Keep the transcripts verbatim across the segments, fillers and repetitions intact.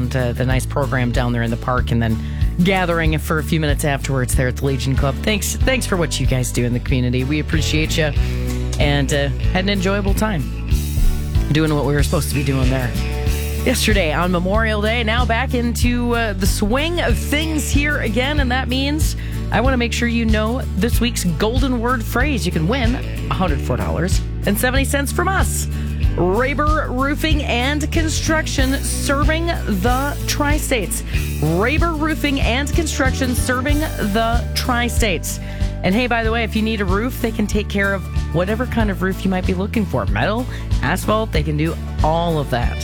and uh, the nice program down there in the park, and then gathering for a few minutes afterwards there at the Legion Club. Thanks, thanks for what you guys do in the community. We appreciate you, and uh, had an enjoyable time doing what we were supposed to be doing there yesterday on Memorial Day. Now back into uh, the swing of things here again, and that means I want to make sure you know this week's golden word phrase. You can win one hundred four dollars and seventy cents from us. Raber Roofing and Construction, serving the Tri-States. Raber Roofing and Construction, serving the Tri-States. And hey, by the way, if you need a roof, they can take care of whatever kind of roof you might be looking for. Metal, asphalt, they can do all of that.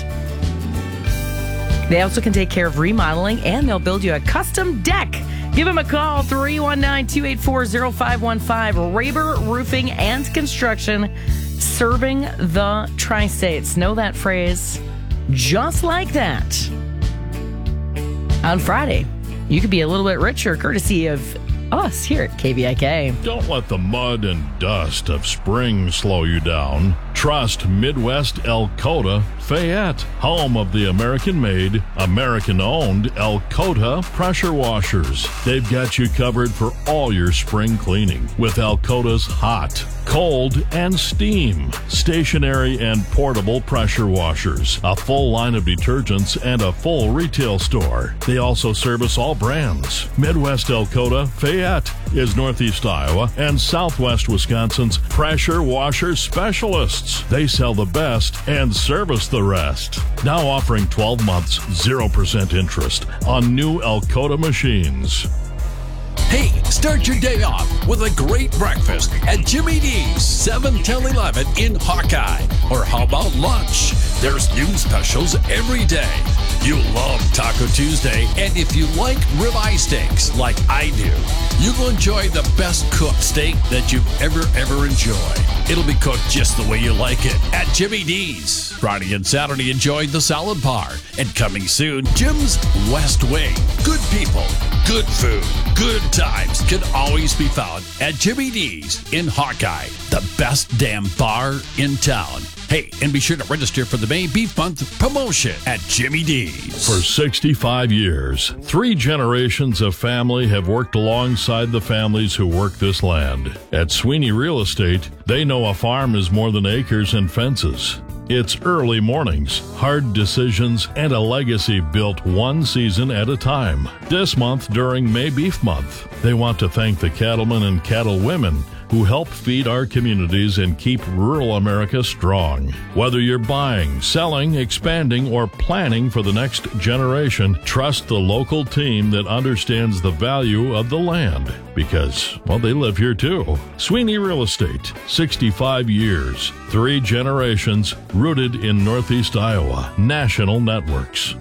They also can take care of remodeling, and they'll build you a custom deck. Give them a call, three one nine, two eight four, zero five one five. Raber Roofing and Construction, serving the Tri-States. Know that phrase just like that. On Friday, you could be a little bit richer courtesy of us here at K V I K. Don't let the mud and dust of spring slow you down. Trust Midwest Elkota Fayette, home of the American-made, American-owned Elkota pressure washers. They've got you covered for all your spring cleaning with Elkota's hot, cold, and steam, stationary and portable pressure washers, a full line of detergents, and a full retail store. They also service all brands. Midwest Elkota Fayette is Northeast Iowa and Southwest Wisconsin's pressure washer specialists. They sell the best and service the rest. Now offering twelve months, zero percent interest on new Elkota machines. Hey, start your day off with a great breakfast at Jimmy D's, seven till eleven in Hawkeye. Or how about lunch? There's new specials every day. You love Taco Tuesday, and if you like ribeye steaks like I do, you'll enjoy the best cooked steak that you've ever, ever enjoyed. It'll be cooked just the way you like it at Jimmy D's. Friday and Saturday, enjoy the salad bar. And coming soon, Jim's West Wing. Good people, good food, good times can always be found at Jimmy D's in Hawkeye, the best damn bar in town. Hey, and be sure to register for the May Beef Month promotion at Jimmy D's. For sixty-five years, three generations of family have worked alongside the families who work this land. At Sweeney Real Estate, they know a farm is more than acres and fences. It's early mornings, hard decisions, and a legacy built one season at a time. This month, during May Beef Month, they want to thank the cattlemen and cattlewomen who help feed our communities and keep rural America strong. Whether you're buying, selling, expanding, or planning for the next generation, trust the local team that understands the value of the land. Because, well, they live here too. Sweeney Real Estate, sixty-five years, three generations, rooted in Northeast Iowa. National networks.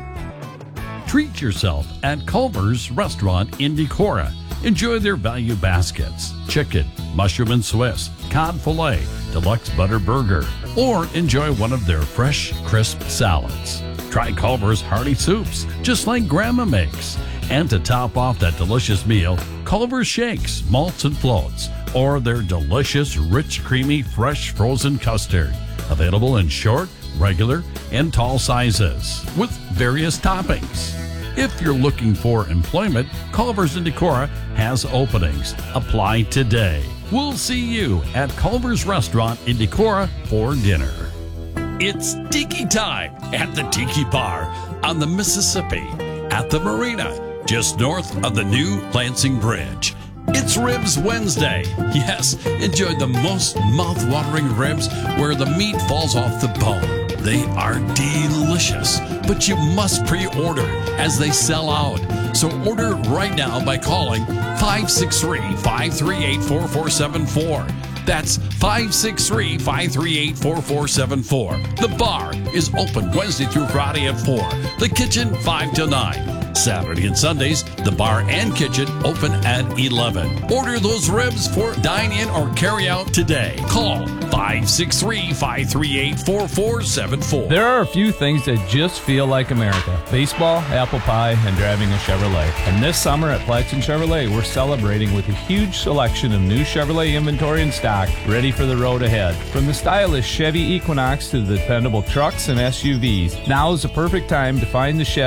Treat yourself at Culver's Restaurant in Decorah. Enjoy their value baskets, chicken, mushroom and Swiss, cod filet, deluxe butter burger, or enjoy one of their fresh, crisp salads. Try Culver's hearty soups, just like Grandma makes. And to top off that delicious meal, Culver's shakes, malts and floats, or their delicious, rich, creamy, fresh frozen custard. Available in short, regular, and tall sizes, with various toppings. If you're looking for employment, Culver's in Decorah has openings. Apply today. We'll see you at Culver's Restaurant in Decorah for dinner. It's Tiki time at the Tiki Bar on the Mississippi at the Marina, just north of the new Lansing Bridge. It's Ribs Wednesday. Yes, enjoy the most mouth-watering ribs where the meat falls off the bone. They are delicious, but you must pre-order as they sell out. So order right now by calling five six three, five three eight, four four seven four. That's five six three, five three eight, four four seven four. The bar is open Wednesday through Friday at four. The kitchen, five to nine. Saturday and Sundays, the bar and kitchen open at eleven. Order those ribs for dine-in or carry-out today. Call five six three, five three eight, four four seven four. There are a few things that just feel like America. Baseball, apple pie, and driving a Chevrolet. And this summer at Plaxton Chevrolet, we're celebrating with a huge selection of new Chevrolet inventory in stock, ready for the road ahead. From the stylish Chevy Equinox to the dependable trucks and S U Vs, now is the perfect time to find the Chevy